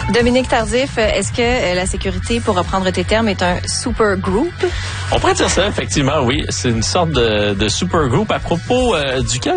Dominique Tardif, est-ce que la sécurité, pour reprendre tes termes, est un super group? On pourrait dire ça, effectivement, oui. C'est une sorte de super group à propos duquel